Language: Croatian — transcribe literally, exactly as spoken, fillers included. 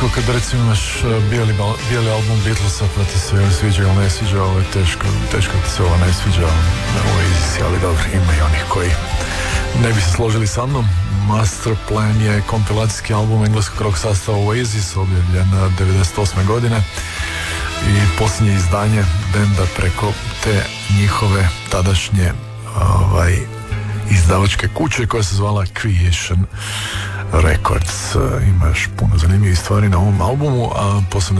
nekako kad recimo imaš bijeli, bijeli album Beatlesa pa ti se sviđa ili ne sviđa, ovo je teško, teško ti se ovo ne sviđa, Oasis, ali dobro, ima i onih koji ne bi se složili sa mnom. Master Plan je kompilacijski album engleskog rock sastava Oasis, objavljen devedeset osme godine i posljednje izdanje benda preko te njihove tadašnje ovaj, izdavačke kuće koja se zvala Creation Records. Ima još puno zanimljivih stvari na ovom albumu, a posebno